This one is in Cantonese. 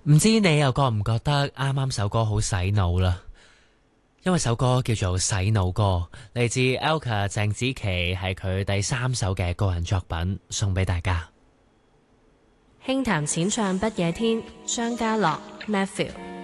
唔知你又覺唔覺得啱啱首歌好洗腦啦？因為首歌叫做洗腦歌，嚟自 Elka 鄭子琪，係佢第3首嘅個人作品，送俾大家。 輕談淺唱不夜天，張家樂 Matthew。